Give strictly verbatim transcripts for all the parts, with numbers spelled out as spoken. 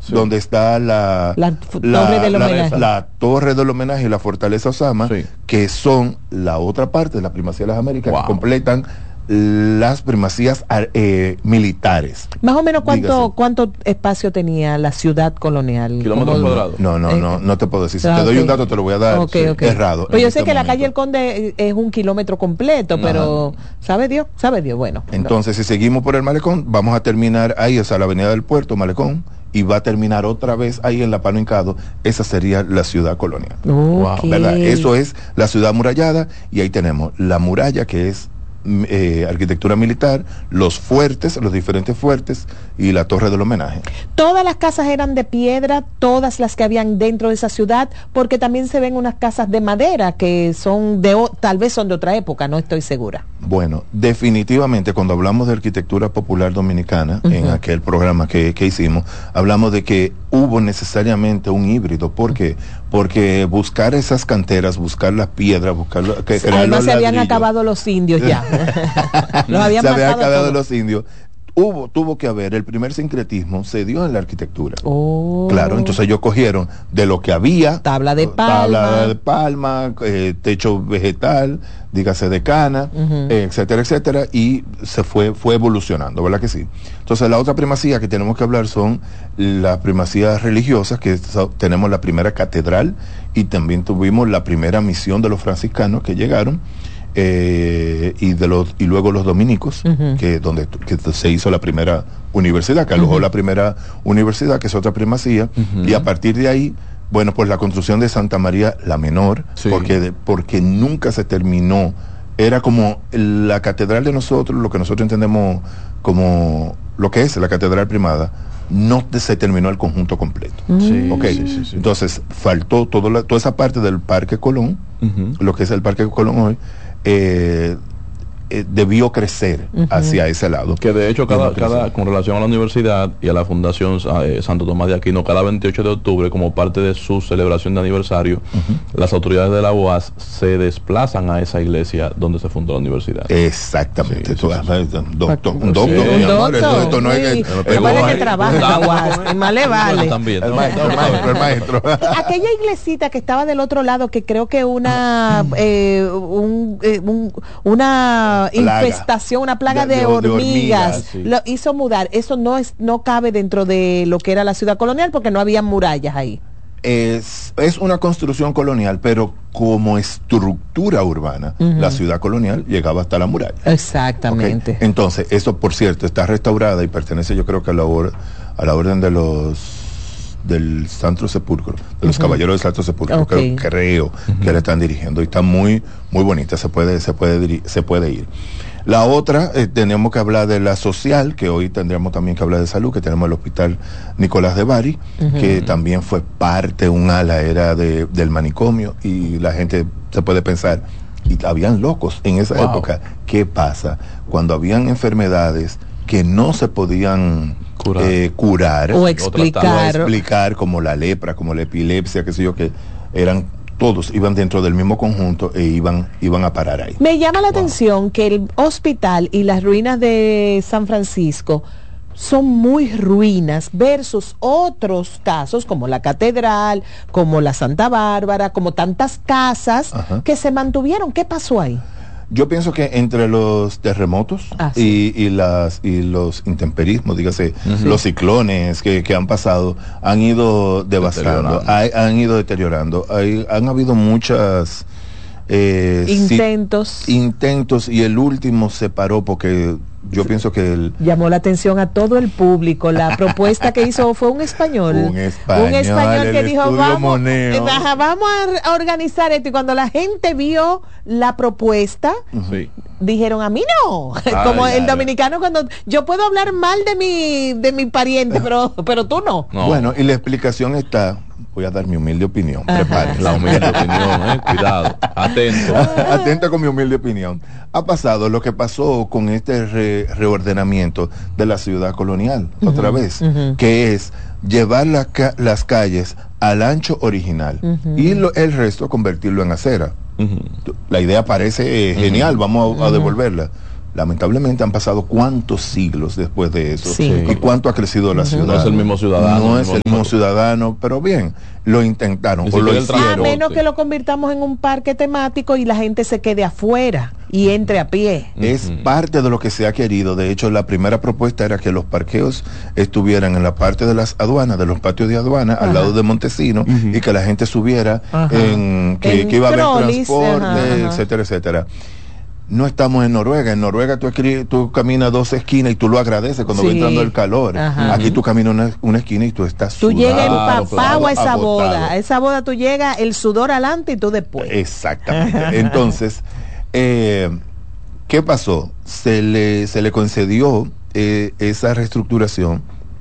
sí. donde está la, la, la torre del homenaje. La, la torre del homenaje y la fortaleza Osama, sí. que son la otra parte de la primacía de las Américas, wow. que completan las primacías eh, militares. Más o menos cuánto cuánto espacio tenía la ciudad colonial. Kilómetros cuadrados. No, no, no, no te puedo decir. Si ah, te doy okay. un dato te lo voy a dar okay, okay. errado. Pero yo sé este que momento. La calle El Conde es un kilómetro completo, pero ajá. sabe Dios, sabe Dios. Bueno. Entonces, no. si seguimos por el malecón, vamos a terminar ahí, o sea, la avenida del Puerto, malecón, y va a terminar otra vez ahí en la Palo Hincado. Esa sería la ciudad colonial. Okay. ¿Verdad? Eso es la ciudad amurallada, y ahí tenemos la muralla, que es Eh, arquitectura militar, los fuertes, los diferentes fuertes y la torre del homenaje. Todas las casas eran de piedra, todas las que habían dentro de esa ciudad, porque también se ven unas casas de madera que son de, tal vez son de otra época, no estoy segura. Bueno, definitivamente cuando hablamos de arquitectura popular dominicana, uh-huh. en aquel programa que, que hicimos, hablamos de que hubo necesariamente un híbrido. ¿Por qué? Porque buscar esas canteras, buscar las piedras, buscar que sí, además se habían acabado los indios ya. Los habían se habían acabado los indios. Hubo, tuvo que haber, el primer sincretismo se dio en la arquitectura. Oh. Claro, entonces ellos cogieron de lo que había, tabla de palma, tabla de palma, eh, techo vegetal, dígase de cana, uh-huh. eh, etcétera, etcétera, y se fue, fue evolucionando, ¿verdad que sí? Entonces la otra primacía que tenemos que hablar son las primacías religiosas, que so, tenemos la primera catedral y también tuvimos la primera misión de los franciscanos que llegaron. Eh, y de los y luego los dominicos, uh-huh. que donde que se hizo la primera universidad, que alojó uh-huh. la primera universidad, que es otra primacía, uh-huh. y a partir de ahí, bueno, pues la construcción de Santa María la Menor, sí. porque porque nunca se terminó, era como la catedral de nosotros, lo que nosotros entendemos como lo que es la catedral primada, no se terminó el conjunto completo. Sí, okay. sí, sí, sí. Entonces faltó todo la, toda esa parte del Parque Colón, uh-huh. lo que es el Parque Colón hoy. Eh, eh, debió crecer uh-huh. hacia ese lado. Que de hecho, cada, cada con relación a la universidad y a la Fundación eh, Santo Tomás de Aquino, cada veintiocho de octubre, como parte de su celebración de aniversario, uh-huh. las autoridades de la U A S se desplazan a esa iglesia donde se fundó la universidad. Exactamente. Sí, sí, sí. Doctor, un doctor, un doctor. Esto no es que vale que trabaja en la U A S, el más le vale. También. El maestro, el maestro, el maestro. Aquella iglesita que estaba del otro lado, que creo que una eh, un, eh, un, una Plaga. infestación, una plaga de, de, de hormigas, de hormigas sí. lo hizo mudar. Eso no es no cabe dentro de lo que era la ciudad colonial porque no había murallas ahí. Es, es una construcción colonial, pero como estructura urbana, uh-huh. la ciudad colonial llegaba hasta la muralla. Exactamente. Okay. Entonces, eso por cierto está restaurada y pertenece, yo creo que a la, or, a la orden de los del Santo Sepulcro, de los uh-huh. caballeros del Santo Sepulcro, okay. creo, creo uh-huh. que le están dirigiendo, y está muy muy bonita, se puede se puede se puede ir. La otra, eh, tenemos que hablar de la social, que hoy tendríamos también que hablar de salud, que tenemos el Hospital Nicolás de Bari, uh-huh. que también fue parte, un ala era de, del manicomio, y la gente se puede pensar, y habían locos en esa wow. época. ¿Qué pasa? Cuando habían enfermedades que no se podían curar, eh, curar o explicar. o explicar, como la lepra, como la epilepsia, qué sé yo, que eran todos iban dentro del mismo conjunto e iban iban a parar ahí. Me llama la wow. atención que el hospital y las ruinas de San Francisco son muy ruinas versus otros casos como la catedral, como la Santa Bárbara, como tantas casas Ajá. que se mantuvieron. ¿Qué pasó ahí? Yo pienso que entre los terremotos ah, sí. y, y las y los intemperismos, dígase, uh-huh. los ciclones que, que han pasado, han ido devastando, hay, han ido deteriorando. Hay, han habido muchas eh, intentos. Si, intentos y el último se paró porque yo sí. pienso que el, llamó la atención a todo el público. La propuesta que hizo fue un español. Un español, un español que dijo, vamos, baja, vamos a organizar esto. Y cuando la gente vio la propuesta, sí. dijeron, a mí no. Ay, Como ay, el ay. dominicano, cuando yo puedo hablar mal de mi, de mi pariente, pero, pero tú no. no. Bueno, y la explicación está... Voy a dar mi humilde opinión. Prepárese. La humilde opinión, eh. Cuidado, atento. Atento con mi humilde opinión. Ha pasado lo que pasó con este re reordenamiento de la ciudad colonial, uh-huh, otra vez, uh-huh. que es llevar la ca las calles al ancho original uh-huh. y lo, el resto convertirlo en acera. Uh-huh. La idea parece eh, genial, uh-huh. vamos a, a devolverla. lamentablemente han pasado cuántos siglos después de eso, sí. y cuánto ha crecido la uh-huh. ciudad. No es el mismo ciudadano. No es el mismo ciudadano, pero bien, lo intentaron o lo hicieron. A menos que lo convirtamos en un parque temático y la gente se quede afuera y entre a pie. Es uh-huh. parte de lo que se ha querido. De hecho, la primera propuesta era que los parqueos estuvieran en la parte de las aduanas, de los patios de aduana, ajá. al lado de Montesino, uh-huh. y que la gente subiera ajá. en que, en que iba a haber transporte, ajá, ajá. etcétera, etcétera. No estamos en Noruega. En Noruega tú, escri- tú caminas dos esquinas y tú lo agradeces cuando sí. va entrando el calor. Ajá. Aquí tú caminas una, una esquina y tú estás tú sudado. Tú llegas empapado a esa agotado. boda. A esa boda tú llegas el sudor adelante y tú después. Exactamente. Entonces, eh, ¿qué pasó? Se le, se le concedió eh, esa reestructuración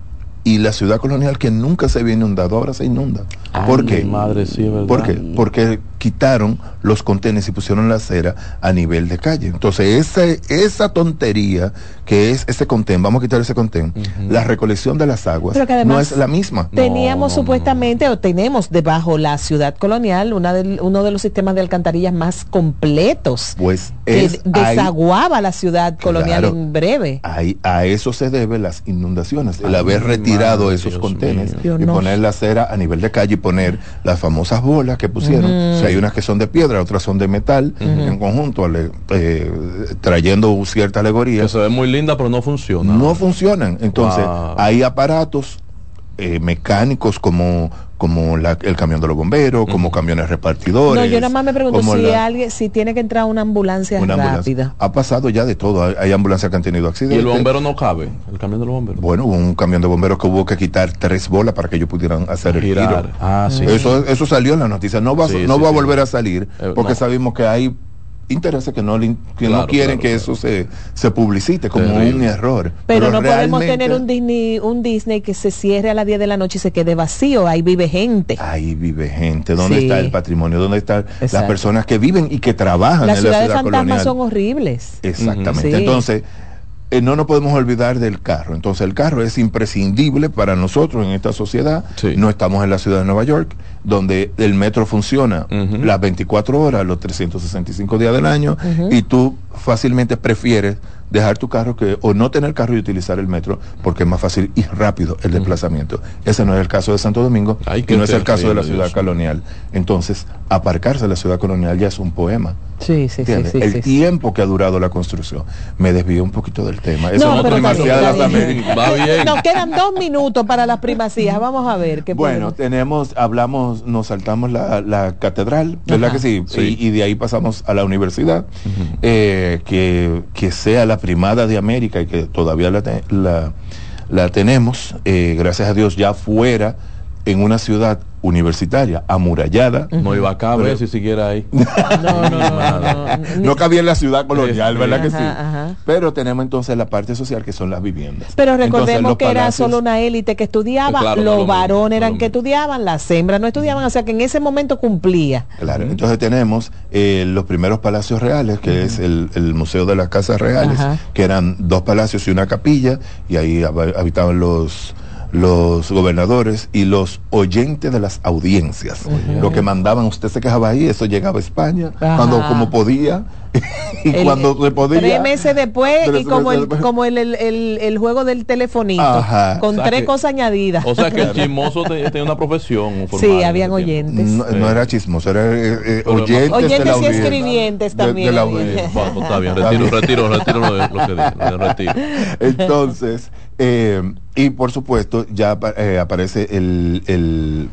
y la ciudad colonial, que nunca se había inundado, ahora se inunda. Ay, ¿Por qué? Madre, sí, ¿verdad? ¿Por qué? Porque quitaron los contenes y pusieron la acera a nivel de calle. Entonces, esa, esa tontería que es ese contén, vamos a quitar ese contén, uh-huh. la recolección de las aguas no es la misma. Teníamos no, supuestamente, no. o tenemos debajo la ciudad colonial, una del, uno de los sistemas de alcantarillas más completos. Pues que es, desaguaba ahí, la ciudad colonial claro, en breve. Ahí, a eso se debe las inundaciones, el Ay, haber retirado madre, esos Dios contenes mío. y no. poner la acera a nivel de calle y poner las famosas bolas que pusieron. Uh-huh. O sea, hay unas que son de piedra, otras son de metal, uh-huh. en conjunto, ale, eh, trayendo cierta alegoría. Que se ve muy linda, pero no funciona. No funcionan. Entonces, wow. hay aparatos eh, mecánicos como como la, el camión de los bomberos, uh-huh. como camiones repartidores. No, yo nada más me pregunto si la, alguien, si tiene que entrar una ambulancia una rápida. Ambulancia. Ha pasado ya de todo. Hay, hay ambulancias que han tenido accidentes. ¿Y el bombero no cabe? ¿El camión de los bomberos? Bueno, hubo un camión de bomberos que hubo que quitar tres bolas para que ellos pudieran hacer el giro. Ah, sí. Eso, sí. eso salió en la noticia. No va, sí, no sí, va sí. a volver a salir eh, porque no. sabemos que hay intereses que no que claro, no quieren claro, que claro. eso se, se publicite como Terrible. un error. Pero, Pero no podemos tener un Disney, un Disney que se cierre a las diez de la noche y se quede vacío. Ahí vive gente. Ahí vive gente. ¿Dónde sí. está el patrimonio? ¿Dónde están Exacto. las personas que viven y que trabajan las en la ciudad ciudades colonial? Las ciudades fantasmas son horribles. Exactamente. Uh-huh. Sí. Entonces, eh, no nos podemos olvidar del carro. Entonces, el carro es imprescindible para nosotros en esta sociedad. Sí. No estamos en la ciudad de Nueva York, donde el metro funciona uh-huh. las veinticuatro horas, los trescientos sesenta y cinco días del año, uh-huh. y tú fácilmente prefieres dejar tu carro que o no tener carro y utilizar el metro porque es más fácil y rápido el desplazamiento. Uh-huh. Ese no es el caso de Santo Domingo, Ay, y no es el caso de la ciudad Dios. colonial. Entonces, aparcarse en la ciudad colonial ya es un poema. Sí, sí, sí, sí. El sí, tiempo sí. que ha durado la construcción. Me desvió un poquito del tema. Eso no, no pero primacía de las Américas. Va bien. Nos quedan dos minutos para las primacías. Vamos a ver qué Bueno, podemos. tenemos, hablamos, nos saltamos la, la catedral, ¿verdad Ajá. que sí? sí. Y, y de ahí pasamos a la universidad, uh-huh. eh, que, que sea la primada de América y que todavía la, te, la, la tenemos, eh, gracias a Dios, ya fuera en una ciudad universitaria, amurallada. Uh-huh. No iba a caber pero, si siguiera ahí. No, no, no, no, no. No cabía en la ciudad colonial, ¿verdad ajá, que sí? Ajá. Pero tenemos entonces la parte social, que son las viviendas. Pero recordemos entonces, que era palacios, solo una élite que estudiaba, claro, los no varones eran no que estudiaban, las hembras no estudiaban, o sea que en ese momento cumplía. Claro, uh-huh. entonces tenemos eh, los primeros palacios reales, que uh-huh. es el, el Museo de las Casas Reales, uh-huh. que eran dos palacios y una capilla, y ahí hab- habitaban los... los gobernadores y los oyentes de las audiencias, uh-huh. lo que mandaban, usted se quejaba ahí, eso llegaba a España, Ajá. cuando como podía y el, cuando se podía tres meses después tres y como el después. como el, el, el, el juego del telefonito Ajá. con o sea tres que, cosas añadidas. O sea que el chismoso tenía te, una profesión formal. Sí, habían oyentes. No, no era chismoso, era eh, eh, oyentes, oyentes de la y escribientes también. De, de la audiencia. Bueno, pues está bien, retiro, retiro, retiro lo, de, lo que dije, retiro. Entonces, eh, y por supuesto ya eh, aparece el, el,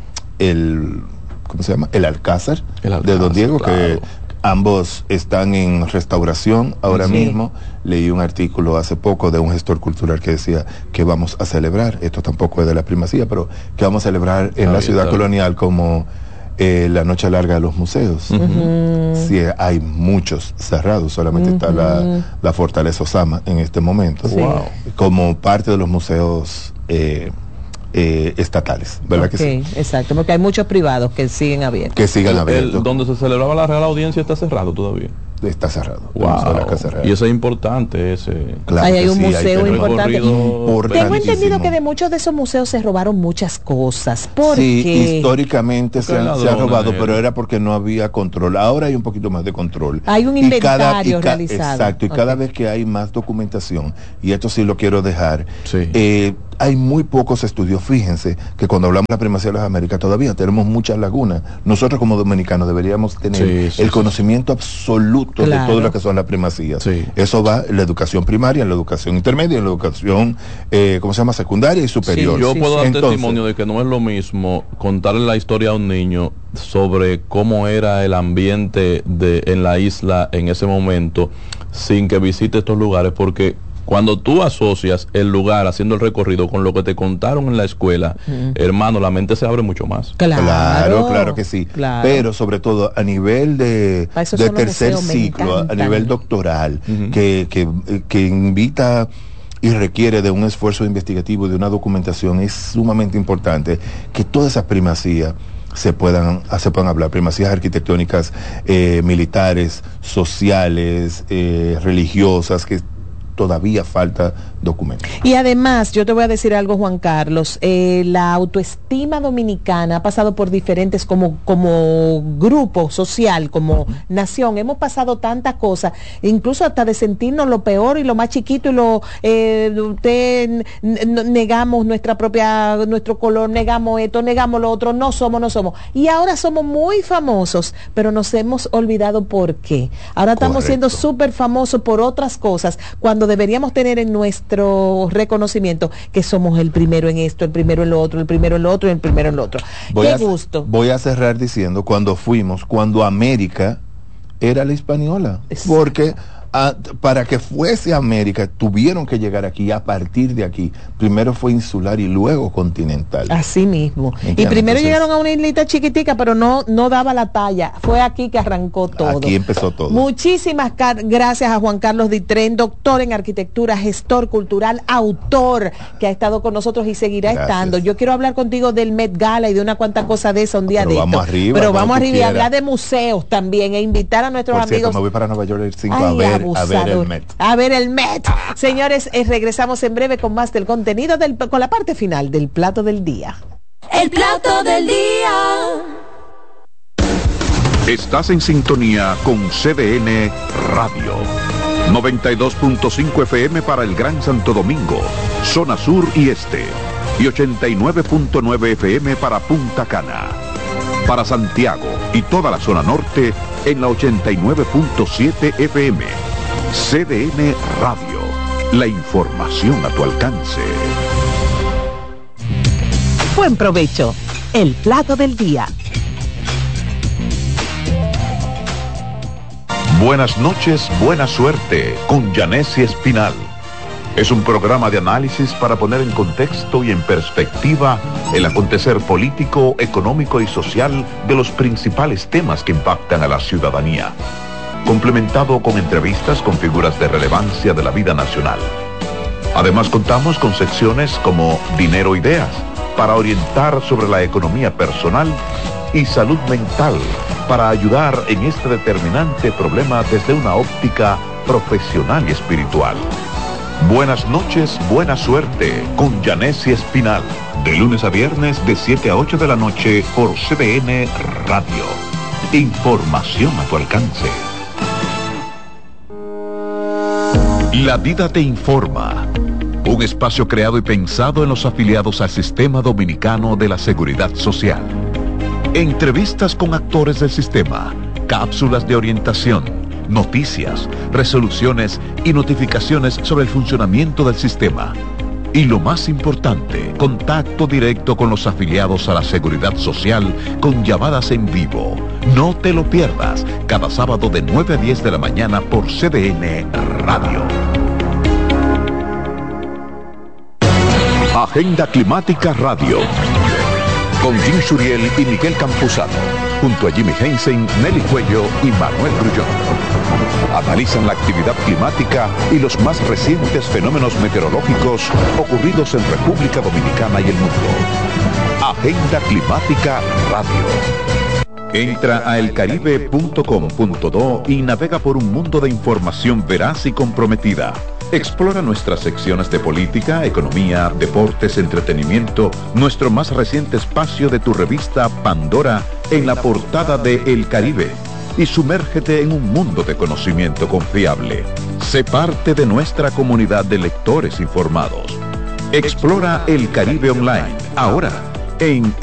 el ¿cómo se llama? El Alcázar, el Alcázar de Don Diego, claro. que ambos están en restauración ahora sí. mismo. Leí un artículo hace poco de un gestor cultural que decía que vamos a celebrar, esto tampoco es de la primacía, pero que vamos a celebrar en ah, la ciudad bien, colonial como eh, la noche larga de los museos. Uh-huh. Sí, hay muchos cerrados, solamente uh-huh. está la, la Fortaleza Osama en este momento, sí. wow. como parte de los museos eh, Eh, estatales, ¿verdad okay, que sí? Exacto, porque hay muchos privados que siguen abiertos. Que sigan abiertos. El, donde se celebraba la Real Audiencia está cerrado todavía. está cerrado. Wow. Y eso es importante. Ese... Claro Ahí hay un sí, museo hay importante. Tengo entendido que de muchos de esos museos se robaron muchas cosas. Porque sí, históricamente se han, se han robado, pero era porque no había control. Ahora hay un poquito más de control. Hay un inventario cada, y ca, realizado. Exacto, y okay. cada vez que hay más documentación, y esto sí lo quiero dejar, sí. eh, hay muy pocos estudios. Fíjense que cuando hablamos de la primacía de las Américas todavía tenemos muchas lagunas. Nosotros como dominicanos deberíamos tener sí, sí, el conocimiento sí. absoluto claro. de todo lo que son las primacías. Sí. Eso va en la educación primaria, en la educación intermedia, en la educación, eh, ¿cómo se llama? Secundaria y superior. Sí, yo sí, puedo sí. dar Entonces, testimonio de que no es lo mismo contarle la historia a un niño sobre cómo era el ambiente de, en la isla en ese momento sin que visite estos lugares, porque cuando tú asocias el lugar haciendo el recorrido con lo que te contaron en la escuela, mm. hermano, la mente se abre mucho más. Claro, claro, claro que sí. Claro. Pero sobre todo a nivel de, de tercer ciclo, a nivel doctoral, uh-huh. que, que, que invita y requiere de un esfuerzo investigativo, de una documentación, es sumamente importante que toda esa primacía se puedan, se puedan hablar, primacías arquitectónicas, eh, militares, sociales, eh, religiosas, que todavía falta documentos. Y además, yo te voy a decir algo, Juan Carlos, eh, la autoestima dominicana ha pasado por diferentes, como, como grupo social, como nación, hemos pasado tantas cosas, incluso hasta de sentirnos lo peor y lo más chiquito y lo, eh, usted, negamos nuestra propia, nuestro color, negamos esto, negamos lo otro, no somos, no somos. Y ahora somos muy famosos, pero nos hemos olvidado por qué. Ahora estamos Correcto. siendo súper famosos por otras cosas, cuando deberíamos tener en nuestro reconocimiento que somos el primero en esto, el primero en lo otro, el primero en lo otro y el primero en lo otro. Voy Qué a, gusto. Voy a cerrar diciendo cuando fuimos, cuando América era la hispaniola, es... porque a, para que fuese América tuvieron que llegar aquí, a partir de aquí primero fue insular y luego continental. Así mismo. Y primero Entonces, llegaron a una islita chiquitica, pero no, no daba la talla, fue aquí que arrancó todo. Aquí empezó todo. Muchísimas gracias a Juan Carlos Ditren, doctor en arquitectura, gestor cultural, autor, que ha estado con nosotros y seguirá gracias. estando. Yo quiero hablar contigo del Met Gala y de una cuanta cosa de eso un día pero de vamos esto. arriba, pero vamos arriba y hablar de museos también e invitar a nuestros Por cierto, amigos. me voy para Nueva York el cinco Ay, a ver A ver el Met. A ver el Met. Señores, eh, regresamos en breve con más del contenido, del, con la parte final del plato del día. El plato del día. Estás en sintonía con C D N Radio. noventa y dos punto cinco F M para el Gran Santo Domingo, zona sur y este. Y ochenta y nueve punto nueve F M para Punta Cana. Para Santiago y toda la zona norte en la ochenta y nueve punto siete F M. C D N Radio, la información a tu alcance. Buen provecho, el plato del día. Buenas noches, buena suerte, con Yanessi Espinal. Es un programa de análisis para poner en contexto y en perspectiva el acontecer político, económico y social de los principales temas que impactan a la ciudadanía, complementado con entrevistas con figuras de relevancia de la vida nacional. Además contamos con secciones como Dinero Ideas, para orientar sobre la economía personal, y Salud Mental, para ayudar en este determinante problema desde una óptica profesional y espiritual. Buenas noches, buena suerte, con Yanessi Espinal, de lunes a viernes de siete a ocho de la noche por C D N Radio. Información a tu alcance. La Vida te informa, un espacio creado y pensado en los afiliados al Sistema Dominicano de la Seguridad Social. Entrevistas con actores del sistema, cápsulas de orientación, noticias, resoluciones y notificaciones sobre el funcionamiento del sistema. Y lo más importante, contacto directo con los afiliados a la Seguridad Social con llamadas en vivo. No te lo pierdas, cada sábado de nueve a diez de la mañana por C D N Radio. Agenda Climática Radio, con Jim Suriel y Miguel Campuzano, junto a Jimmy Hensen, Nelly Cuello y Manuel Grullón. Analizan la actividad climática y los más recientes fenómenos meteorológicos ocurridos en República Dominicana y el mundo. Agenda Climática Radio. Entra a elcaribe punto com punto do y navega por un mundo de información veraz y comprometida. Explora nuestras secciones de política, economía, deportes, entretenimiento, nuestro más reciente espacio de tu revista Pandora en la portada de El Caribe y sumérgete en un mundo de conocimiento confiable. Sé parte de nuestra comunidad de lectores informados. Explora El Caribe Online, ahora en